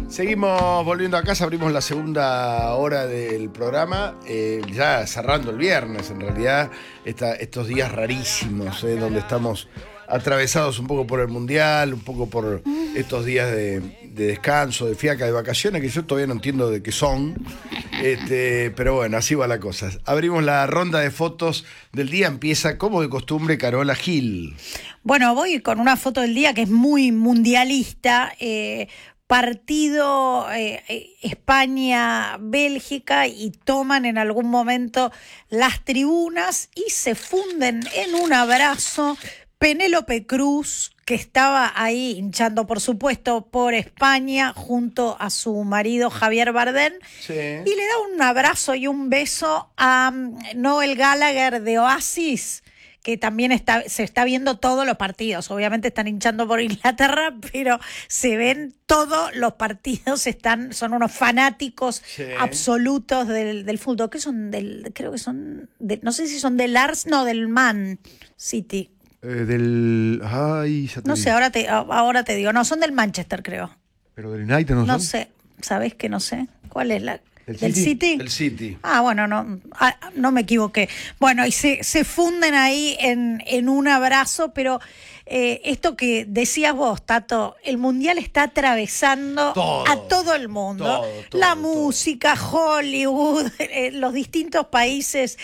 Seguimos volviendo a casa, abrimos la segunda hora del programa, ya cerrando el viernes, en realidad, estos días rarísimos, donde estamos atravesados un poco por el Mundial, un poco por estos días de descanso, de fiaca, de vacaciones, que yo todavía no entiendo de qué son, pero bueno, así va la cosa. Abrimos la ronda de fotos del día, empieza como de costumbre Carola Gil. Bueno, voy con una foto del día que es muy mundialista, partido España-Bélgica, y toman en algún momento las tribunas y se funden en un abrazo. Penélope Cruz, que estaba ahí hinchando, por supuesto, por España, junto a su marido Javier Bardem, sí, y le da un abrazo y un beso a Noel Gallagher de Oasis, que también se está viendo todos los partidos. Obviamente están hinchando por Inglaterra, pero se ven todos los partidos, son unos fanáticos, sí, absolutos del fútbol. ¿Qué son? Creo que son, no sé si son del del Man City. Ay, ya te no digo. sé, ahora te digo. No, son del Manchester, creo. ¿Pero del United no son? No sé, ¿sabés que no sé? ¿Cuál es la...? ¿Del City? El City. Ah, bueno, no me equivoqué. Bueno, y se funden ahí en un abrazo, pero esto que decías vos, Tato, el Mundial está atravesando a todo el mundo. La música, Hollywood, los distintos países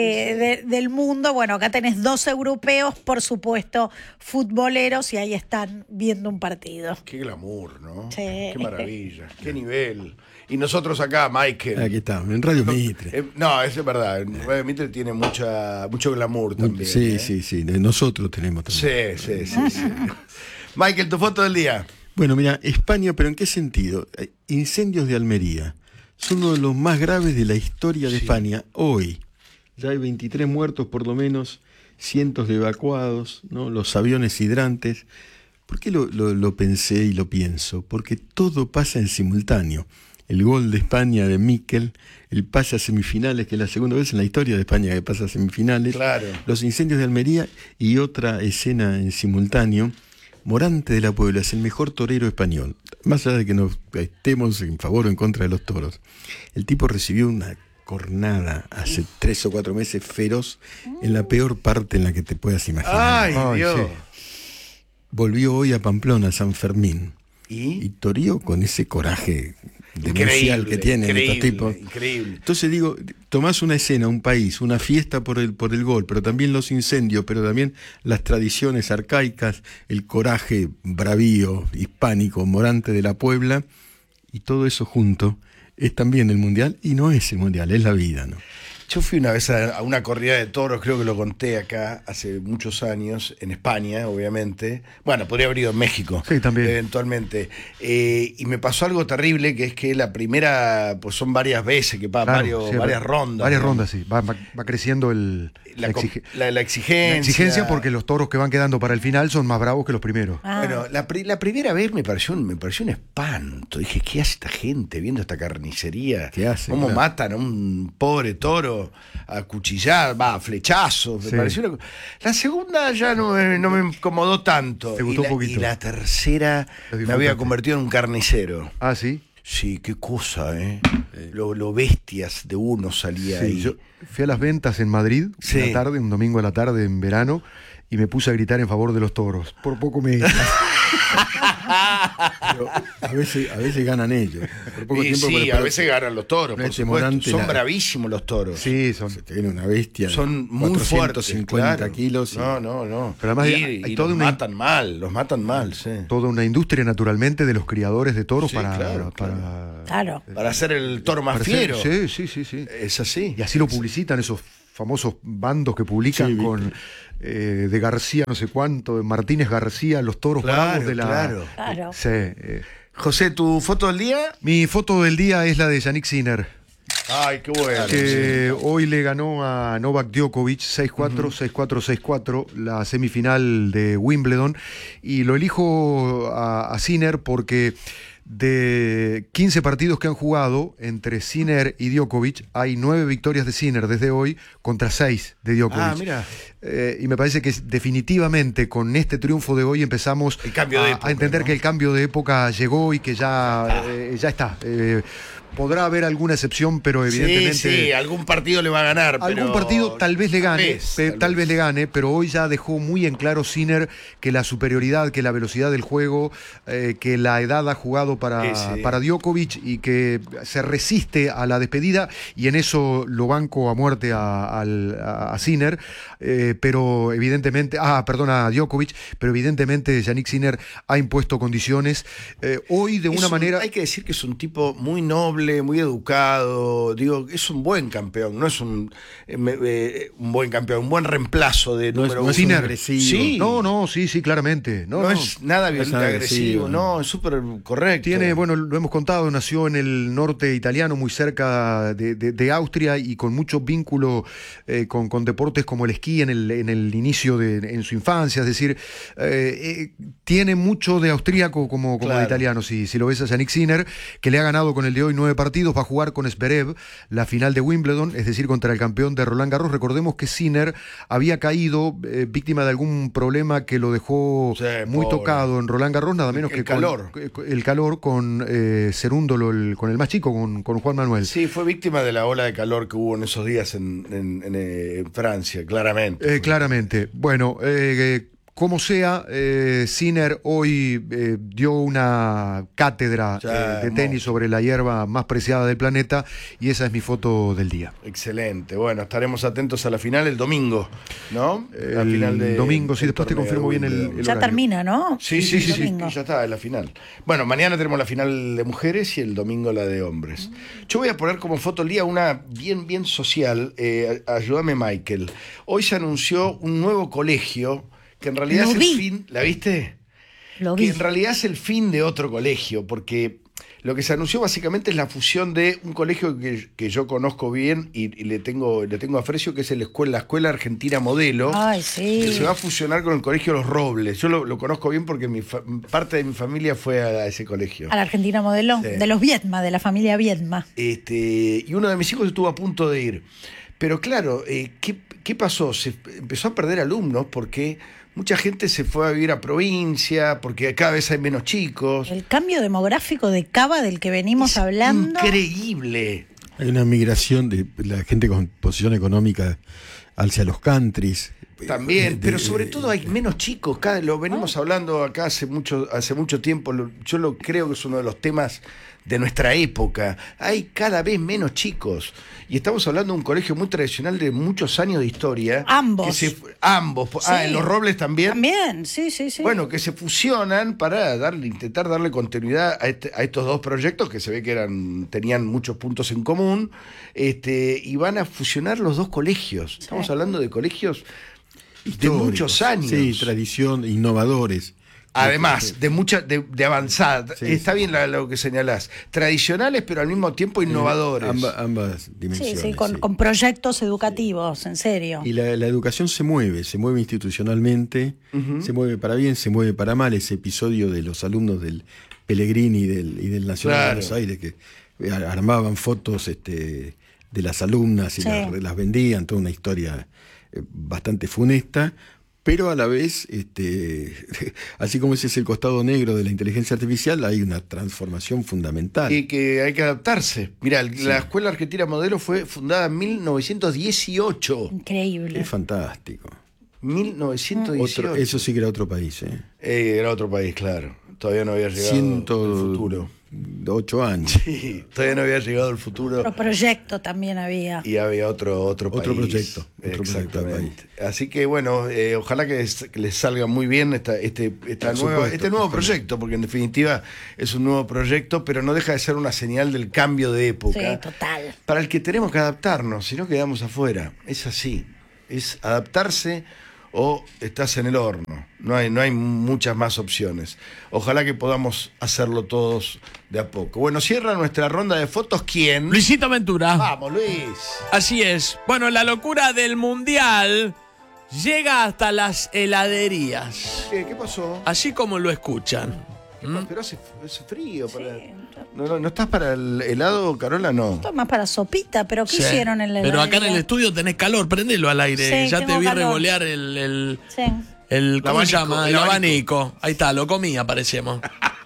del mundo. Bueno, acá tenés 2 europeos, por supuesto, futboleros, y ahí están viendo un partido. Qué glamour, ¿no? Sí. Qué maravilla, qué nivel. Y nosotros acá, Michael. Aquí estamos, en Radio Mitre. No, eso es verdad. En Radio Mitre tiene mucho glamour también. Sí. Nosotros tenemos también. Sí. Michael, tu foto del día. Bueno, mira, España, pero ¿en qué sentido? Incendios de Almería. Son uno de los más graves de la historia de España hoy. Ya hay 23 muertos por lo menos, cientos de evacuados, ¿no? Los aviones hidrantes. ¿Por qué lo pensé y lo pienso? Porque todo pasa en simultáneo. El gol de España de Mikel, el pase a semifinales, que es la segunda vez en la historia de España que pasa a semifinales, claro. Los incendios de Almería y otra escena en simultáneo. Morante de la Puebla es el mejor torero español, más allá de que nos estemos en favor o en contra de los toros. El tipo recibió una cornada hace 3 o 4 meses feroz en la peor parte en la que te puedas imaginar. ¡Ay, Dios! Sí. Volvió hoy a Pamplona, a San Fermín, y toreó con ese coraje demencial que tienen estos tipos. Increíble. Entonces digo, tomás una escena, un país, una fiesta por el gol, pero también los incendios, pero también las tradiciones arcaicas, el coraje bravío, hispánico, Morante de la Puebla, y todo eso junto es también el Mundial, y no es el Mundial, es la vida, ¿no? Yo fui una vez a una corrida de toros, creo que lo conté acá hace muchos años, en España, obviamente. Bueno, podría haber ido en México, sí, también, eventualmente. Y me pasó algo terrible, que es que la primera, pues son varias veces, que varias rondas. Varias rondas, sí. Va creciendo la exigencia. La exigencia, porque los toros que van quedando para el final son más bravos que los primeros. Bueno, la primera vez me pareció un espanto. Dije, ¿qué hace esta gente viendo esta carnicería? ¿Qué hace? ¿Cómo matan a un pobre toro a cuchillar, a flechazos? Me pareció la segunda ya no me incomodó tanto. ¿Te gustó un poquito? Y la tercera me había convertido en un carnicero. ¿Ah, sí? Sí, qué cosa, ¿eh? Lo bestias de uno salía ahí. Yo fui a las ventas en Madrid, una tarde, un domingo a la tarde en verano, y me puse a gritar en favor de los toros. Por poco me... Pero a veces ganan ellos. Por poco tiempo, a veces ganan los toros, por supuesto. Son bravísimos los toros. Sí, tienen una bestia. Son muy fuertes, 450 kilos. No. Pero además y los matan mal, sí. Toda una industria, naturalmente, de los criadores de toros para hacer el toro más fiero. Sí. Es así. Y así lo publicitan esos famosos bandos que publican con de García no sé cuánto, de Martínez García, los toros bravos de la... Claro. Sí. José, ¿tu foto del día? Mi foto del día es la de Yannick Sinner. Ay, qué bueno. Que hoy le ganó a Novak Djokovic 6-4, 6-4, 6-4, la semifinal de Wimbledon. Y lo elijo a Sinner porque De 15 partidos que han jugado entre Sinner y Djokovic, hay 9 victorias de Sinner desde hoy contra 6 de Djokovic. Ah, mira. Y me parece que definitivamente con este triunfo de hoy empezamos El cambio de época, a entender, ¿no? que el cambio de época llegó y que ya está. Podrá haber alguna excepción, pero evidentemente... Sí, algún partido le va a ganar. Algún pero partido tal vez le gane, tal vez le gane, pero hoy ya dejó muy en claro Sinner que la superioridad, que la velocidad del juego, que la edad ha jugado para Djokovic y que se resiste a la despedida, y en eso lo banco a muerte a Sinner, pero evidentemente, a Djokovic, pero evidentemente Jannik Sinner ha impuesto condiciones. Hoy de una manera... Hay que decir que es un tipo muy noble, muy educado, digo, es un buen campeón, no es un buen campeón, un buen reemplazo de número uno. Sinner. agresivo. Sí. Sí, claramente. No es nada violento, nada agresivo, agresivo, no, es súper correcto. Tiene, bueno, lo hemos contado, nació en el norte italiano, muy cerca de Austria, y con mucho vínculo con deportes como el esquí en el inicio en su infancia. Es decir, tiene mucho de austríaco como Claro. italiano. Si lo ves a Jannik Sinner, que le ha ganado con el de hoy 9 partidos, va a jugar con Zverev la final de Wimbledon, es decir, contra el campeón de Roland Garros. Recordemos que Sinner había caído víctima de algún problema que lo dejó muy pobre. tocado en Roland Garros, nada menos El que calor. el calor con Cerúndolo, con el más chico, con Juan Manuel. Sí, fue víctima de la ola de calor que hubo en esos días en Francia, claramente. Claramente. Bueno, como sea, Sinner hoy dio una cátedra de hermoso. tenis sobre la hierba más preciada del planeta, y esa es mi foto del día. Excelente. Bueno, estaremos atentos a la final el domingo, ¿no? La El final domingo, sí, del después te torneo confirmo de bien el Wimbledon. Ya horario. termina, ¿no? Sí, domingo. ya está, es la final. Bueno, mañana tenemos la final de mujeres y el domingo la de hombres. Yo voy a poner como foto del día una bien social. Ayúdame, Michael. Hoy se anunció un nuevo colegio que en realidad Lo es el vi. fin. ¿La viste? Lo Que vi. en realidad es el fin de otro colegio, porque lo que se anunció básicamente es la fusión de un colegio que yo conozco bien y le tengo aprecio, que es la Escuela Argentina Modelo. Ay, sí. Que se va a fusionar con el Colegio Los Robles. Yo lo conozco bien porque parte de mi familia fue a ese colegio. A la Argentina Modelo, Sí. de los Viedma, de la familia Viedma. Y uno de mis hijos estuvo a punto de ir. Pero claro, ¿qué pasó? Se empezó a perder alumnos porque mucha gente se fue a vivir a provincia, porque cada vez hay menos chicos. El cambio demográfico de Cava del que venimos Es hablando. increíble. Hay una migración de la gente con posición económica hacia los countries. También, pero sobre todo hay menos chicos. Lo venimos hablando acá hace mucho tiempo. Yo creo que es uno de los temas de nuestra época. Hay cada vez menos chicos. Y estamos hablando de un colegio muy tradicional de muchos años de historia. Ambos. Ambos. Sí. En Los Robles también. También, sí. Bueno, que se fusionan para intentar darle continuidad a estos dos proyectos que se ve que tenían muchos puntos en común, y van a fusionar los dos colegios. Estamos hablando de colegios de Históricos. muchos años. Sí, tradición, innovadores. Además, de avanzada. Sí, Está bien lo que señalás. Tradicionales, pero al mismo tiempo innovadores. Ambas dimensiones. Sí, sí. con proyectos educativos, en serio. Y la educación se mueve institucionalmente, se mueve para bien, se mueve para mal. Ese episodio de los alumnos del Pellegrini y del Nacional de Claro. Buenos Aires que armaban fotos de las alumnas y Sí. las vendían, toda una historia bastante funesta, pero a la vez, así como ese es el costado negro de la inteligencia artificial, hay una transformación fundamental. Y que hay que adaptarse. Mirá, la Escuela Argentina Modelo fue fundada en 1918. Increíble. Es fantástico. 1918. Eso sí que era otro país, Era otro país, claro. Todavía no había llegado el futuro. 108 años. Sí, todavía no había llegado el futuro. Otro proyecto también había. Y había otro país. Otro proyecto de Exactamente. Así que bueno, ojalá que les salga muy bien este nuevo proyecto, porque en definitiva es un nuevo proyecto, pero no deja de ser una señal del cambio de época. Sí, total. Para el que tenemos que adaptarnos, si no quedamos afuera. Es así. Es adaptarse o estás en el horno. No hay muchas más opciones. Ojalá que podamos hacerlo todos de a poco. Bueno, cierra nuestra ronda de fotos. ¿Quién? Luisito Ventura. Vamos, Luis. Así es. Bueno, la locura del mundial llega hasta las heladerías. ¿Qué pasó? Así como lo escuchan. Pero hace frío. ¿No estás para el helado, Carola? No. Esto es más para sopita, pero ¿qué hicieron en el helado? Pero acá en el estudio tenés calor, prendelo al aire. Sí, ya te vi calor. revolear ¿cómo se llama? El abanico. Ahí está, lo comía, parecemos.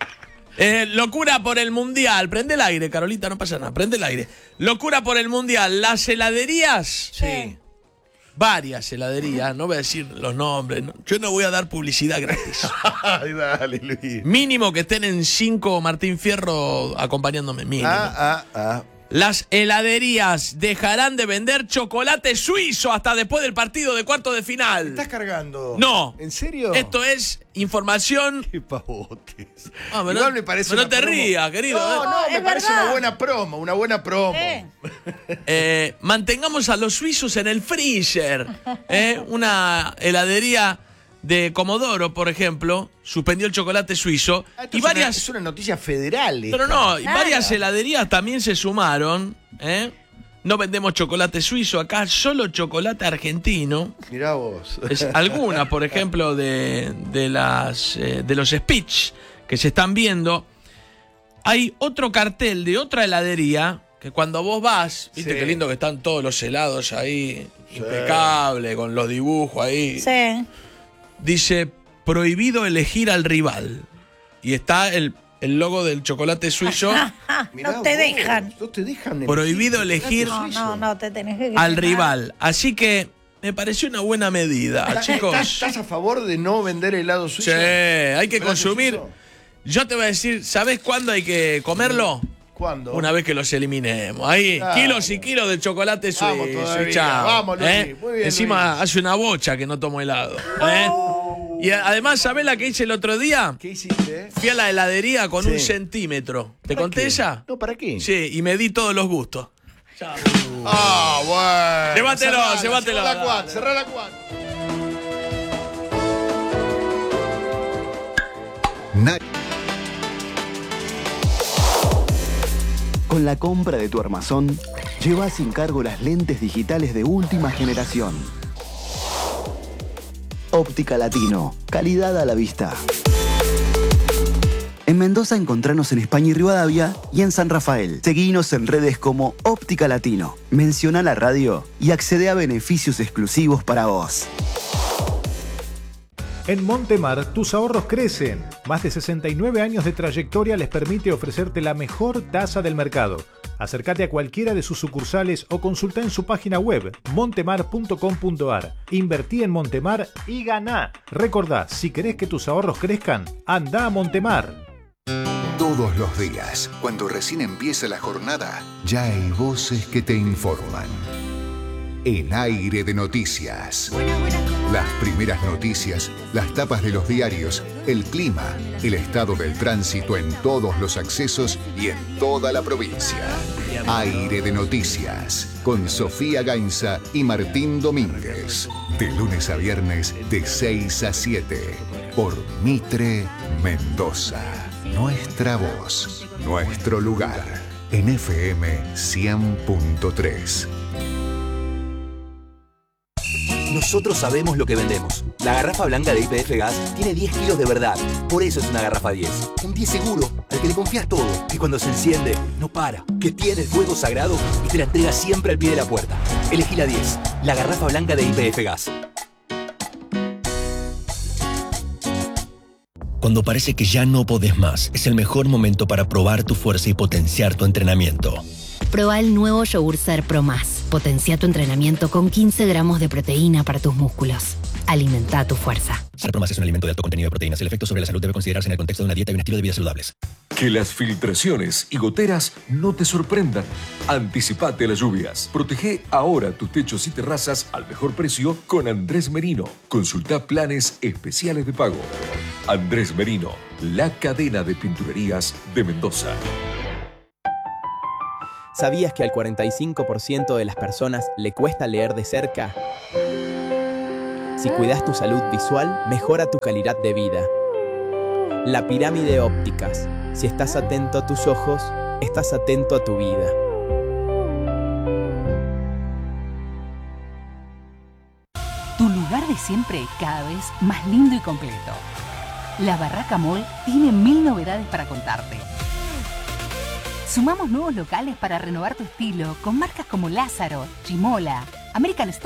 Locura por el Mundial. Prende el aire, Carolita, no pasa nada. Prende el aire. Locura por el Mundial. Las heladerías. Sí. Varias heladerías. No voy a decir los nombres. No. Yo no voy a dar publicidad gratis. Ay, dale, Luis. Mínimo que estén en 5 Martín Fierro acompañándome. Mínimo. Las heladerías dejarán de vender chocolate suizo hasta después del partido de cuartos de final. ¿Estás cargando? No. ¿En serio? Esto es información. Qué pavotes. Igual me parece. No te rías, querido. No, me parece una buena promo. Mantengamos a los suizos en el freezer. Una heladería de Comodoro, por ejemplo, suspendió el chocolate suizo. Y es una noticia federal. Pero no, varias heladerías también se sumaron. No vendemos chocolate suizo acá, solo chocolate argentino. Mirá vos. Algunas, por ejemplo, de los speech que se están viendo. Hay otro cartel de otra heladería que cuando vos vas, viste qué lindo que están todos los helados ahí, impecable, con los dibujos ahí. Sí. Dice, prohibido elegir al rival. Y está el logo del chocolate suizo. No te dejan. No te dejan. Prohibido elegir No, te tenés que al rival. Así que me pareció una buena medida, chicos. ¿Estás a favor de no vender helado suizo? Sí, hay que consumir. Yo te voy a decir, ¿sabés cuándo hay que comerlo? ¿Cuándo? Una vez que los eliminemos. Ahí, kilos y kilos de chocolate suizo. Vamos, Luis. Muy bien, encima Luis. hace una bocha que no tomo helado. Y además, ¿sabés la que hice el otro día? ¿Qué hiciste? Fui a la heladería con 1 centímetro. ¿Te conté esa? No, ¿para qué? Sí, y me di todos los gustos. Chao. Bueno. Llévatelo. Cerrá la 4. Con la compra de tu armazón, lleva sin cargo las lentes digitales de última generación. Óptica Latino, calidad a la vista. En Mendoza encontranos en España y Rivadavia y en San Rafael. Seguinos en redes como Óptica Latino. Menciona la radio y accede a beneficios exclusivos para vos. En Montemar, tus ahorros crecen. Más de 69 años de trayectoria les permite ofrecerte la mejor tasa del mercado. Acércate a cualquiera de sus sucursales o consulta en su página web montemar.com.ar. Invertí en Montemar y ganá. Recordá, si querés que tus ahorros crezcan, anda a Montemar. Todos los días, cuando recién empieza la jornada, ya hay voces que te informan. El aire de noticias. Las primeras noticias, las tapas de los diarios, el clima, el estado del tránsito en todos los accesos y en toda la provincia. Aire de noticias, con Sofía Gainza y Martín Domínguez. De lunes a viernes, de 6 a 7, por Mitre Mendoza. Nuestra voz, nuestro lugar, en FM 100.3. Nosotros sabemos lo que vendemos. La garrafa blanca de YPF Gas tiene 10 kilos de verdad. Por eso es una garrafa 10. Un 10 seguro, al que le confías todo. Que cuando se enciende, no para. Que tiene el fuego sagrado y te la entrega siempre al pie de la puerta. Elegí la 10. La garrafa blanca de YPF Gas. Cuando parece que ya no podés más, es el mejor momento para probar tu fuerza y potenciar tu entrenamiento. Proba el nuevo yogur Ser Pro Más. Potencia tu entrenamiento con 15 gramos de proteína para tus músculos. Alimenta tu fuerza. Ser Pro Más es un alimento de alto contenido de proteínas. El efecto sobre la salud debe considerarse en el contexto de una dieta y un estilo de vida saludables. Que las filtraciones y goteras no te sorprendan. Anticipate a las lluvias. Protege ahora tus techos y terrazas al mejor precio con Andrés Merino. Consulta planes especiales de pago. Andrés Merino, la cadena de pinturerías de Mendoza. ¿Sabías que al 45% de las personas le cuesta leer de cerca? Si cuidas tu salud visual, mejora tu calidad de vida. La pirámide ópticas. Si estás atento a tus ojos, estás atento a tu vida. Tu lugar de siempre cada vez más lindo y completo. La Barraca Mall tiene 1000 novedades para contarte. Sumamos nuevos locales para renovar tu estilo con marcas como Lázaro, Chimola, American Store